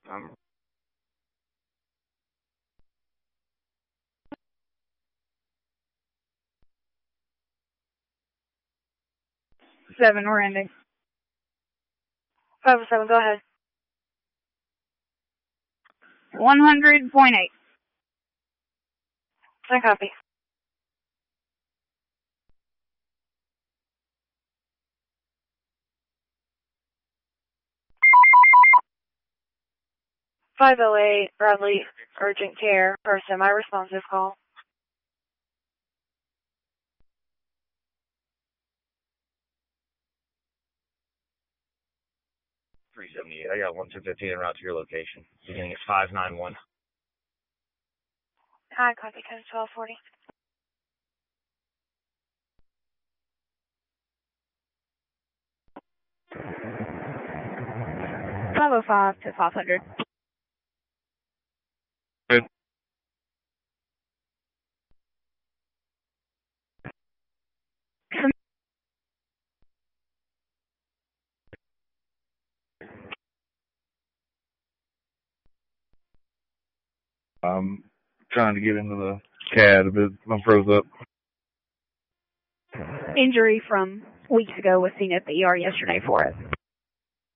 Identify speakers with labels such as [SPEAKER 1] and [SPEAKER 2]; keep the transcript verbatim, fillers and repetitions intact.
[SPEAKER 1] Um,
[SPEAKER 2] Seven, we're ending.
[SPEAKER 3] Five oh seven, go ahead.
[SPEAKER 2] One hundred point eight.
[SPEAKER 3] I copy. Five oh eight, Bradley, urgent care for a semi-responsive call.
[SPEAKER 1] three seventy-eight. I got one two fifteen en route to your location. Beginning at five nine one.
[SPEAKER 3] Hi, copy, code twelve forty.
[SPEAKER 2] five oh five to five hundred.
[SPEAKER 1] Good.
[SPEAKER 4] I'm trying to get into the C A D, but I'm froze up.
[SPEAKER 2] Injury from weeks ago was seen at the E R yesterday for it.